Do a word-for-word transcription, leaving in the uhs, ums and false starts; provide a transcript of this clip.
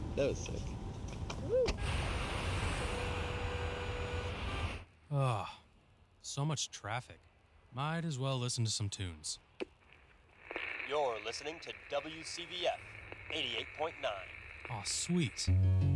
That was sick. Ah, so much traffic. Might as well listen to some tunes. You're listening to W C V F eighty-eight point nine. Aw, sweet.